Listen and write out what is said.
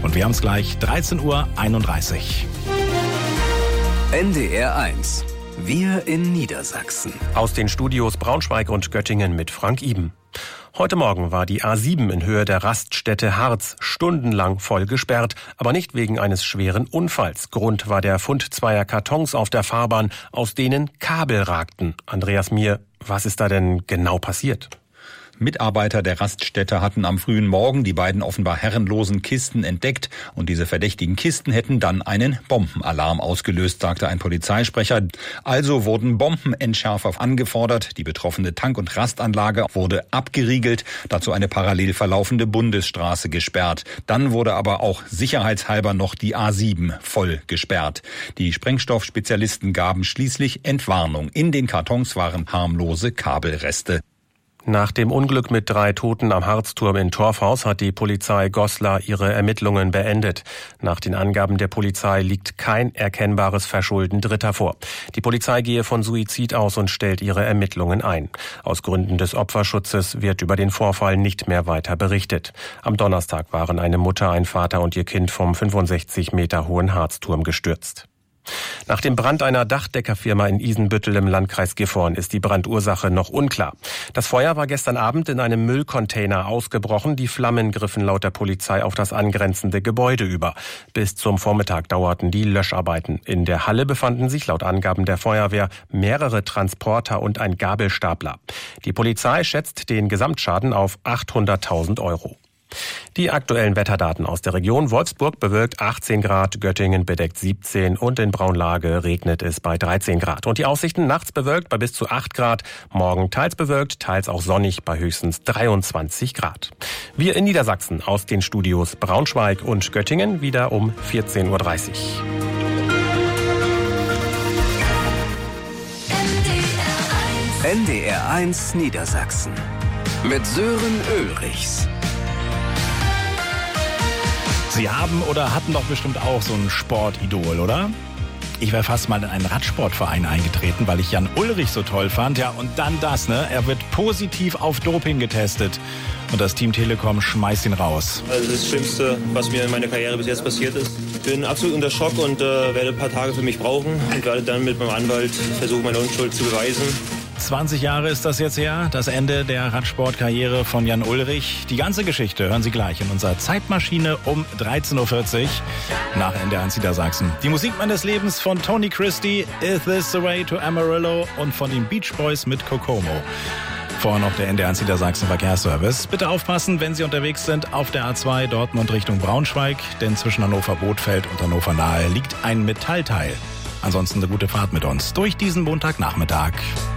Und wir haben es gleich, 13:31 Uhr. NDR 1. Wir in Niedersachsen. Aus den Studios Braunschweig und Göttingen mit Frank Iben. Heute Morgen war die A7 in Höhe der Raststätte Harz stundenlang voll gesperrt, aber nicht wegen eines schweren Unfalls. Grund war der Fund zweier Kartons auf der Fahrbahn, aus denen Kabel ragten. Andreas Mier, was ist da denn genau passiert? Mitarbeiter der Raststätte hatten am frühen Morgen die beiden offenbar herrenlosen Kisten entdeckt und diese verdächtigen Kisten hätten dann einen Bombenalarm ausgelöst, sagte ein Polizeisprecher. Also wurden Bombenentschärfer angefordert, die betroffene Tank- und Rastanlage wurde abgeriegelt, dazu eine parallel verlaufende Bundesstraße gesperrt. Dann wurde aber auch sicherheitshalber noch die A7 voll gesperrt. Die Sprengstoffspezialisten gaben schließlich Entwarnung. In den Kartons waren harmlose Kabelreste. Nach dem Unglück mit 3 Toten am Harzturm in Torfhaus hat die Polizei Goslar ihre Ermittlungen beendet. Nach den Angaben der Polizei liegt kein erkennbares Verschulden Dritter vor. Die Polizei gehe von Suizid aus und stellt ihre Ermittlungen ein. Aus Gründen des Opferschutzes wird über den Vorfall nicht mehr weiter berichtet. Am Donnerstag waren eine Mutter, ein Vater und ihr Kind vom 65 Meter hohen Harzturm gestürzt. Nach dem Brand einer Dachdeckerfirma in Isenbüttel im Landkreis Gifhorn ist die Brandursache noch unklar. Das Feuer war gestern Abend in einem Müllcontainer ausgebrochen. Die Flammen griffen laut der Polizei auf das angrenzende Gebäude über. Bis zum Vormittag dauerten die Löscharbeiten. In der Halle befanden sich laut Angaben der Feuerwehr mehrere Transporter und ein Gabelstapler. Die Polizei schätzt den Gesamtschaden auf 800.000 Euro. Die aktuellen Wetterdaten aus der Region: Wolfsburg bewölkt 18 Grad, Göttingen bedeckt 17 und in Braunlage regnet es bei 13 Grad. Und die Aussichten: nachts bewölkt bei bis zu 8 Grad, morgen teils bewölkt, teils auch sonnig bei höchstens 23 Grad. Wir in Niedersachsen aus den Studios Braunschweig und Göttingen wieder um 14:30 Uhr. NDR 1 Niedersachsen mit Sören Ulrichs. Sie haben oder hatten doch bestimmt auch so ein Sportidol, oder? Ich wäre fast mal in einen Radsportverein eingetreten, weil ich Jan Ullrich so toll fand. Ja, und dann das, ne? Er wird positiv auf Doping getestet. Und das Team Telekom schmeißt ihn raus. Also das Schlimmste, was mir in meiner Karriere bis jetzt passiert ist. Ich bin absolut unter Schock und werde ein paar Tage für mich brauchen. Und werde dann mit meinem Anwalt versuchen, meine Unschuld zu beweisen. 20 Jahre ist das jetzt her, das Ende der Radsportkarriere von Jan Ullrich. Die ganze Geschichte hören Sie gleich in unserer Zeitmaschine um 13:40 Uhr nach NDR 1 Niedersachsen. Die Musik meines Lebens von Tony Christie, Is This the Way to Amarillo, und von den Beach Boys mit Kokomo. Vorher noch der NDR 1 Niedersachsen Verkehrsservice. Bitte aufpassen, wenn Sie unterwegs sind auf der A2 Dortmund Richtung Braunschweig, denn zwischen Hannover-Bothfeld und Hannover-Nahe liegt ein Metallteil. Ansonsten eine gute Fahrt mit uns durch diesen Montagnachmittag.